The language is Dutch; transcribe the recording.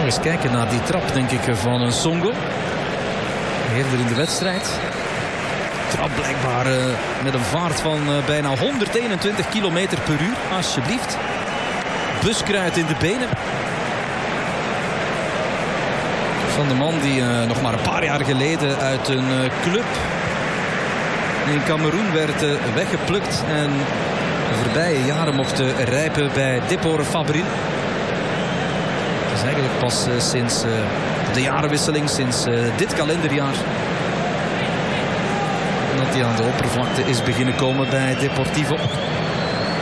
eens kijken naar die trap, denk ik, van een Songo. Eerder in de wedstrijd. Trap blijkbaar met een vaart van bijna 121 km per uur. Alsjeblieft. Buskruid in de benen. Van de man die nog maar een paar jaar geleden uit een club in Kameroen werd weggeplukt. En de voorbije jaren mocht rijpen bij Depor Fabril. Het is eigenlijk pas sinds de jarenwisseling, sinds dit kalenderjaar, dat hij aan de oppervlakte is beginnen komen bij Deportivo.